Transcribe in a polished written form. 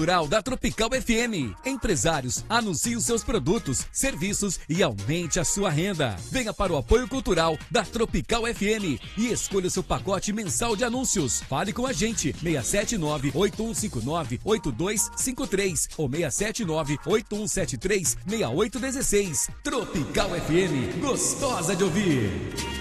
Cultural da Tropical FM. Empresários, anuncie os seus produtos, serviços e aumente a sua renda. Venha para o apoio cultural da Tropical FM e escolha o seu pacote mensal de anúncios. Fale com a gente, 679-8159-8253 ou 679-8173-6816. Tropical FM, gostosa de ouvir.